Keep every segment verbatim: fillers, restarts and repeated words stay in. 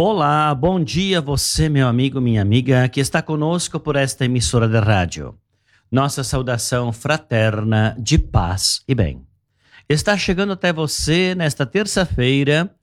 Olá, bom dia você, meu amigo, minha amiga, que está conosco por esta emissora de rádio. Nossa saudação fraterna de paz e bem. Está chegando até você nesta terça-feira,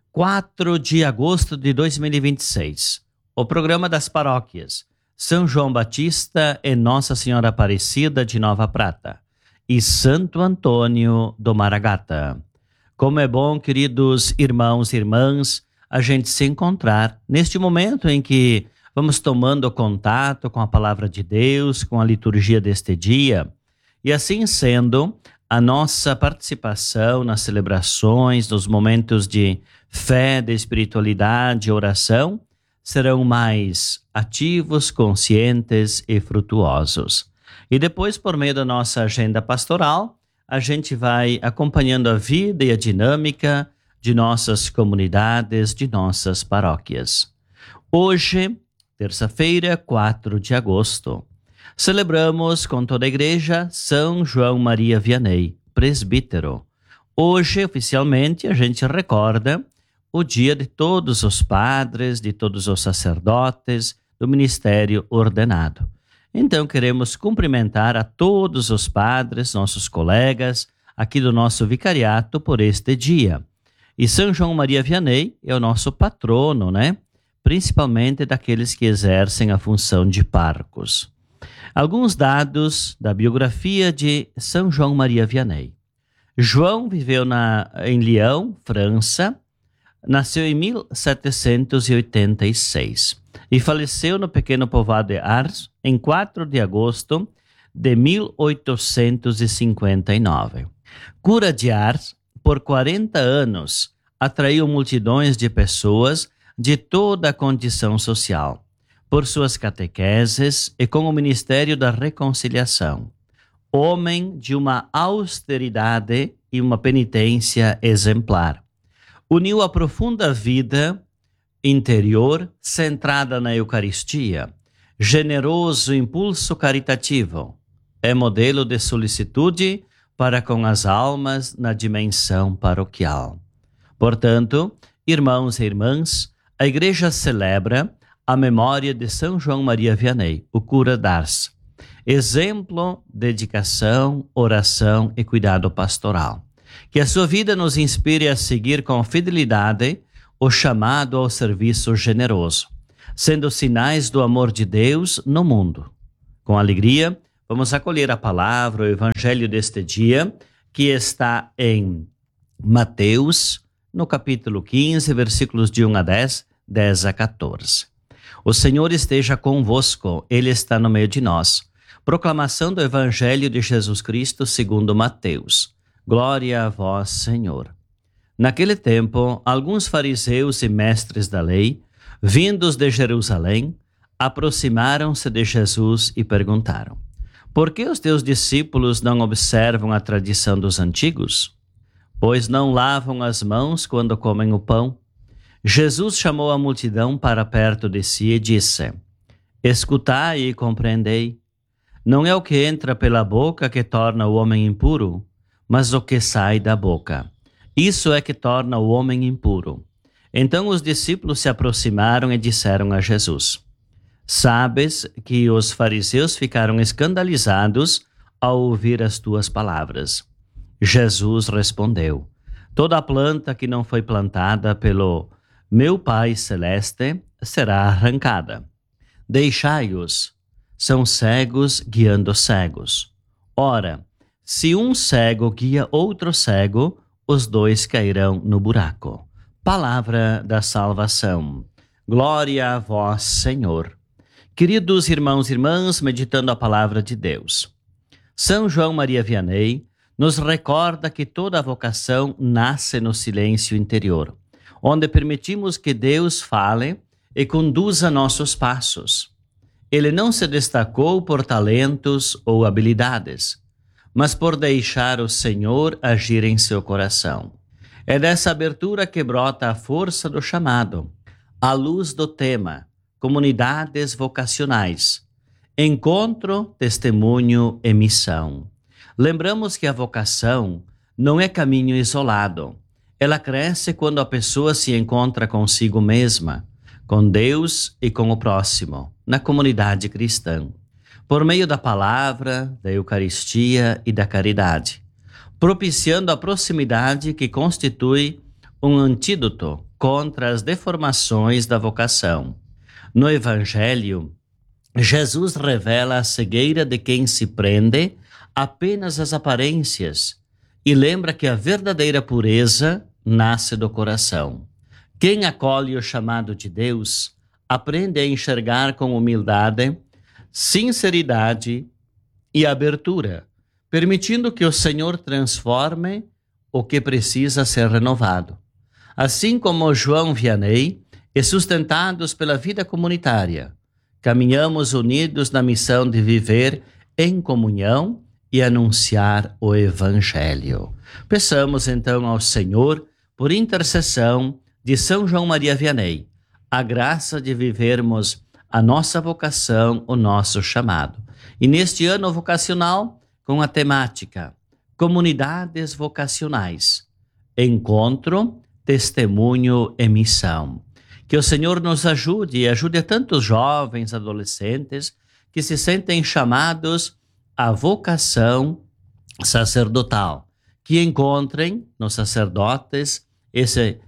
quatro de agosto de dois mil e vinte e seis, o programa das paróquias São João Batista e Nossa Senhora Aparecida de Nova Prata e Santo Antônio do Maragata. Como é bom, queridos irmãos e irmãs, a gente se encontrar neste momento em que vamos tomando contato com a palavra de Deus, com a liturgia deste dia, e assim sendo, a nossa participação nas celebrações, nos momentos de fé, de espiritualidade e oração, serão mais ativos, conscientes e frutuosos. E depois, por meio da nossa agenda pastoral, a gente vai acompanhando a vida e a dinâmica de nossas comunidades, de nossas paróquias. Hoje, terça-feira, quatro de agosto, celebramos com toda a igreja São João Maria Vianney, presbítero. Hoje, oficialmente, a gente recorda o dia de todos os padres, de todos os sacerdotes do ministério ordenado. Então, queremos cumprimentar a todos os padres, nossos colegas, aqui do nosso vicariato por este dia. E São João Maria Vianney é o nosso patrono, né? Principalmente daqueles que exercem a função de párocos. Alguns dados da biografia de São João Maria Vianney. João viveu na, em Lyon, França, nasceu em mil setecentos e oitenta e seis e faleceu no pequeno povoado de Ars em quatro de agosto de mil oitocentos e cinquenta e nove. Cura de Ars, por quarenta anos, atraiu multidões de pessoas de toda a condição social, por suas catequeses e com o ministério da reconciliação. Homem de uma austeridade e uma penitência exemplar. Uniu a profunda vida interior centrada na Eucaristia, generoso impulso caritativo, é modelo de solicitude para com as almas na dimensão paroquial. Portanto, irmãos e irmãs, a Igreja celebra a memória de São João Maria Vianney, o cura d'Ars, exemplo, dedicação, oração e cuidado pastoral. Que a sua vida nos inspire a seguir com fidelidade o chamado ao serviço generoso, sendo sinais do amor de Deus no mundo. Com alegria, vamos acolher a palavra, o evangelho deste dia, que está em Mateus, no capítulo quinze, versículos de um a dez, dez a catorze. O Senhor esteja convosco, Ele está no meio de nós. Proclamação do evangelho de Jesus Cristo segundo Mateus. Glória a vós, Senhor. Naquele tempo, alguns fariseus e mestres da lei, vindos de Jerusalém, aproximaram-se de Jesus e perguntaram: por que os teus discípulos não observam a tradição dos antigos? Pois não lavam as mãos quando comem o pão. Jesus chamou a multidão para perto de si e disse: escutai e compreendei. Não é o que entra pela boca que torna o homem impuro, mas o que sai da boca. Isso é que torna o homem impuro. Então os discípulos se aproximaram e disseram a Jesus: sabes que os fariseus ficaram escandalizados ao ouvir as tuas palavras. Jesus respondeu: toda planta que não foi plantada pelo meu Pai Celeste será arrancada. Deixai-os, são cegos guiando cegos. Ora, se um cego guia outro cego, os dois cairão no buraco. Palavra da salvação. Glória a vós, Senhor. Queridos irmãos e irmãs, meditando a palavra de Deus. São João Maria Vianney nos recorda que toda a vocação nasce no silêncio interior, onde permitimos que Deus fale e conduza nossos passos. Ele não se destacou por talentos ou habilidades, mas por deixar o Senhor agir em seu coração. É dessa abertura que brota a força do chamado, a luz do tema, comunidades vocacionais, encontro, testemunho e missão. Lembramos que a vocação não é caminho isolado, Ela cresce quando a pessoa se encontra consigo mesma, com Deus e com o próximo, na comunidade cristã, por meio da palavra, da Eucaristia e da caridade, propiciando a proximidade que constitui um antídoto contra as deformações da vocação. No Evangelho, Jesus revela a cegueira de quem se prende apenas às aparências e lembra que a verdadeira pureza nasce do coração. Quem acolhe o chamado de Deus aprende a enxergar com humildade, sinceridade e abertura, permitindo que o Senhor transforme o que precisa ser renovado. Assim como João Vianney, e sustentados pela vida comunitária, caminhamos unidos na missão de viver em comunhão e anunciar o Evangelho. Peçamos então ao Senhor, por intercessão de São João Maria Vianney, a graça de vivermos a nossa vocação, o nosso chamado. E neste ano vocacional, com a temática Comunidades Vocacionais, Encontro, Testemunho e Missão. Que o Senhor nos ajude e ajude a tantos jovens, adolescentes, que se sentem chamados à vocação sacerdotal, que encontrem nos sacerdotes esse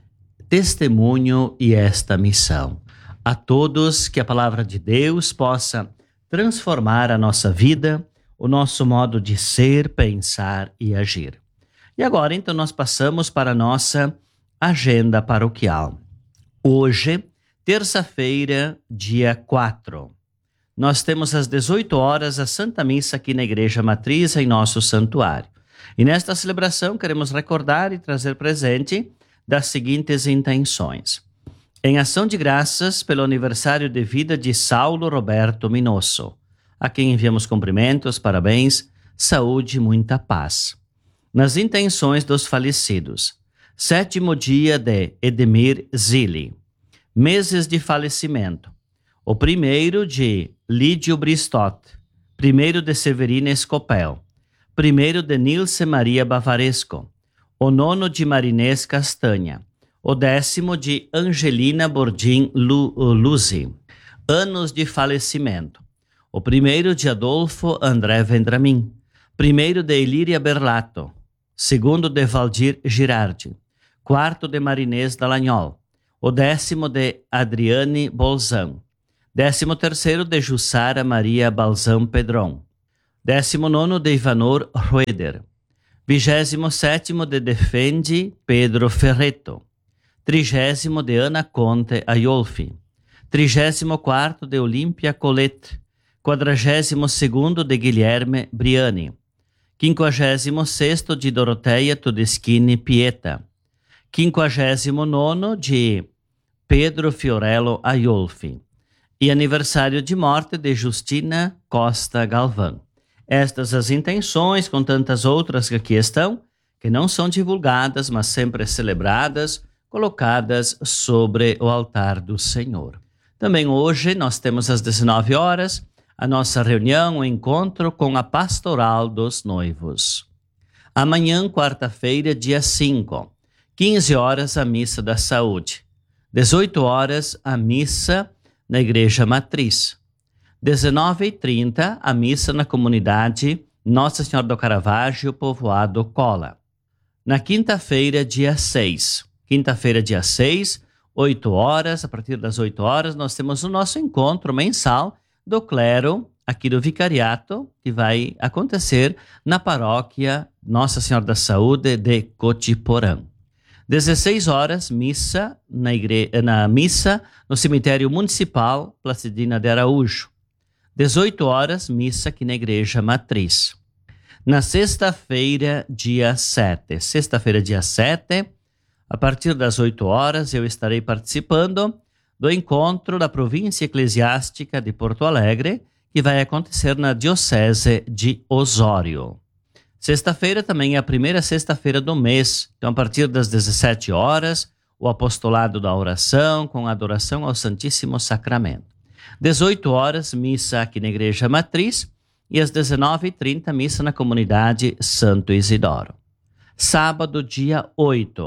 testemunho e esta missão. A todos, que a palavra de Deus possa transformar a nossa vida, o nosso modo de ser, pensar e agir. E agora, então, nós passamos para a nossa agenda paroquial. Hoje, terça-feira, dia quatro, nós temos às dezoito horas a Santa Missa aqui na Igreja Matriz, em nosso santuário. E nesta celebração queremos recordar e trazer presente das seguintes intenções. Em ação de graças pelo aniversário de vida de Saulo Roberto Minosso, a quem enviamos cumprimentos, parabéns, saúde e muita paz. Nas intenções dos falecidos. Sétimo dia de Edemir Zilli. Meses de falecimento. O primeiro de Lídio Bristot. Primeiro de Severina Escopel. Primeiro de Nilce Maria Bavaresco. O nono de Marinês Castanha. O décimo de Angelina Bordim Luzi. Anos de falecimento. O primeiro de Adolfo André Vendramin. Primeiro de Ilíria Berlato. Segundo de Valdir Girardi. Quarto de Marinês Dallagnol, o décimo de Adriane Bolzan, décimo terceiro de Jussara Maria Balzan Pedron, décimo nono de Ivanor Rueder, vigésimo sétimo de Defendi Pedro Ferreto, trigésimo de Ana Conte Aiolfi, trigésimo quarto de Olímpia Colette, quadragésimo segundo de Guilherme Briani, quinquagésimo sexto de Doroteia Todeschini Pieta, quinquagésimo nono de Pedro Fiorello Aiolfi e aniversário de morte de Justina Costa Galvão. Estas as intenções, com tantas outras que aqui estão, que não são divulgadas, mas sempre celebradas, colocadas sobre o altar do Senhor. Também hoje nós temos às dezenove horas a nossa reunião, o encontro com a Pastoral dos Noivos. Amanhã, quarta-feira, dia cinco, quinze horas, a Missa da Saúde. dezoito horas, a Missa na Igreja Matriz. dezenove e trinta, a Missa na comunidade Nossa Senhora do Caravaggio, povoado Cola. Na quinta-feira, dia seis. Quinta-feira, dia seis, oito horas, a partir das oito horas, nós temos o nosso encontro mensal do clero aqui do Vicariato, que vai acontecer na paróquia Nossa Senhora da Saúde de Cotiporã. dezesseis horas, missa na, igre... na missa no cemitério municipal Placidina de Araújo. dezoito horas, missa aqui na Igreja Matriz. Na sexta-feira, dia sete. Sexta-feira, dia sete, a partir das oito horas, eu estarei participando do encontro da Província Eclesiástica de Porto Alegre, que vai acontecer na Diocese de Osório. Sexta-feira também é a primeira sexta-feira do mês, então a partir das dezessete horas, o apostolado da oração com adoração ao Santíssimo Sacramento. dezoito horas, missa aqui na Igreja Matriz e às dezenove e trinta, missa na comunidade Santo Isidoro. Sábado, dia oito,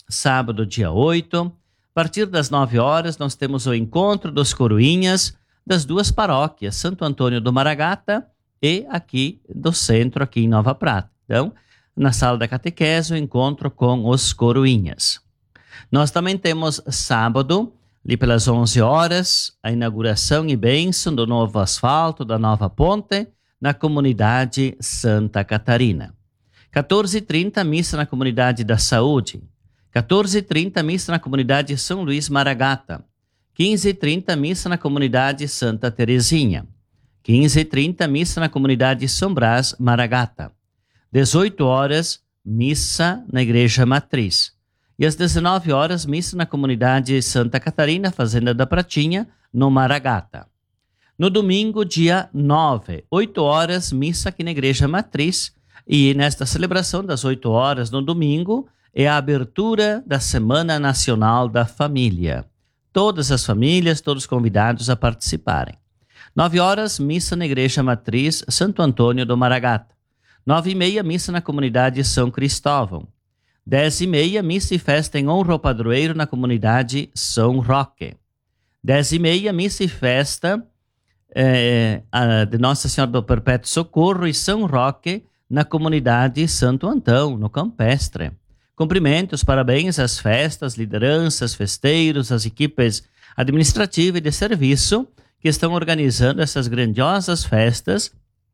sábado, dia oito. A partir das nove horas, nós temos o encontro dos coroinhas das duas paróquias, Santo Antônio do Maragata e aqui do centro, aqui em Nova Prata. Então, na sala da catequese, o encontro com os coroinhas. Nós também temos sábado, ali pelas onze horas, a inauguração e bênção do novo asfalto, da nova ponte, na comunidade Santa Catarina. quatorze e trinta, missa na comunidade da Saúde. quatorze e trinta, missa na comunidade São Luís Maragata. quinze e trinta, missa na comunidade Santa Terezinha. quinze e trinta, missa na comunidade São Brás Maragata. dezoito horas, missa na Igreja Matriz. E às dezenove horas, missa na comunidade Santa Catarina, Fazenda da Pratinha, no Maragata. No domingo, dia nove, oito horas, missa aqui na Igreja Matriz. E nesta celebração das oito horas, no domingo, é a abertura da Semana Nacional da Família. Todas as famílias, todos convidados a participarem. nove horas, missa na Igreja Matriz Santo Antônio do Maragata. nove e meia, missa na comunidade São Cristóvão. dez e meia, missa e festa em honra ao padroeiro na comunidade São Roque. dez e meia, missa e festa é, a, de Nossa Senhora do Perpétuo Socorro e São Roque na comunidade Santo Antão, no Campestre. Cumprimentos, parabéns às festas, lideranças, festeiros, às equipes administrativas e de serviço que estão organizando essas grandiosas festas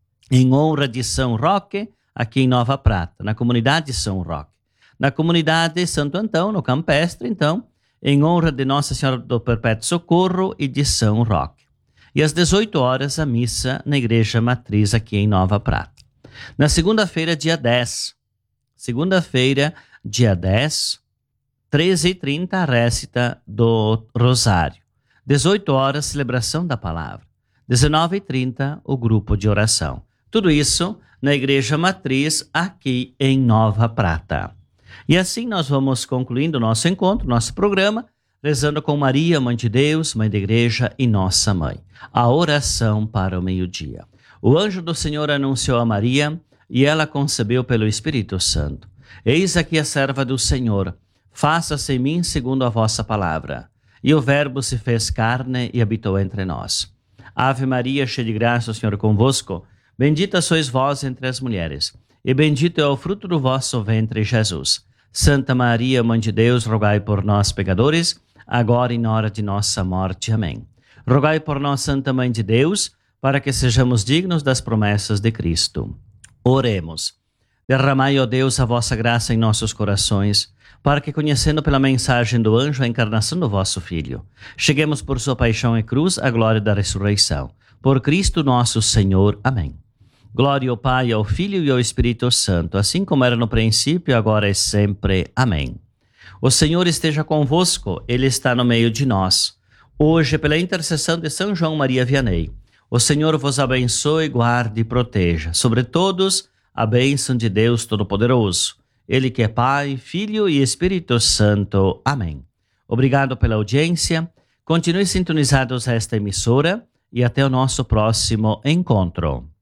em honra de São Roque, aqui em Nova Prata, na comunidade São Roque. Na comunidade Santo Antão, no Campestre, então, em honra de Nossa Senhora do Perpétuo Socorro e de São Roque. E às dezoito horas, a missa na Igreja Matriz, aqui em Nova Prata. Na segunda-feira, dia dez. Segunda-feira, dia dez, treze e trinta, a récita do Rosário. dezoito horas, celebração da palavra. dezenove e trinta, o grupo de oração. Tudo isso na Igreja Matriz, aqui em Nova Prata. E assim nós vamos concluindo o nosso encontro, nosso programa, rezando com Maria, Mãe de Deus, Mãe da Igreja e Nossa Mãe. A oração para o meio-dia. O anjo do Senhor anunciou a Maria e ela concebeu pelo Espírito Santo. Eis aqui a serva do Senhor, faça-se em mim segundo a vossa palavra. E o Verbo se fez carne e habitou entre nós. Ave Maria, cheia de graça, o Senhor é convosco. Bendita sois vós entre as mulheres, e bendito é o fruto do vosso ventre, Jesus. Santa Maria, Mãe de Deus, rogai por nós, pecadores, agora e na hora de nossa morte. Amém. Rogai por nós, Santa Mãe de Deus, para que sejamos dignos das promessas de Cristo. Oremos. Derramai, ó Deus, a vossa graça em nossos corações, para que, conhecendo pela mensagem do anjo a encarnação do vosso Filho, cheguemos por sua paixão e cruz à glória da ressurreição. Por Cristo nosso Senhor. Amém. Glória ao Pai, ao Filho e ao Espírito Santo, assim como era no princípio, agora e sempre. Amém. O Senhor esteja convosco, Ele está no meio de nós. Hoje, pela intercessão de São João Maria Vianney, o Senhor vos abençoe, guarde e proteja. Sobre todos, a bênção de Deus Todo-Poderoso. Ele que é Pai, Filho e Espírito Santo. Amém. Obrigado pela audiência. Continue sintonizados a esta emissora e até o nosso próximo encontro.